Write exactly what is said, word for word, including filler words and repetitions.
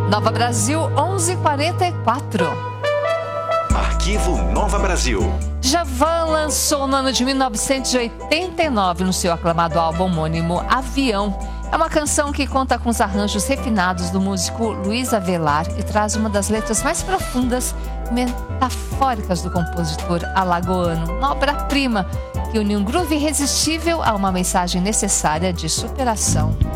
Nova Brasil, onze e quarenta e quatro. Arquivo Nova Brasil. Djavan lançou no ano de mil novecentos e oitenta e nove no seu aclamado álbum homônimo Avião. É uma canção que conta com os arranjos refinados do músico Luiz Avelar e traz uma das letras mais profundas e metafóricas do compositor alagoano. Uma obra-prima que une um groove irresistível a uma mensagem necessária de superação.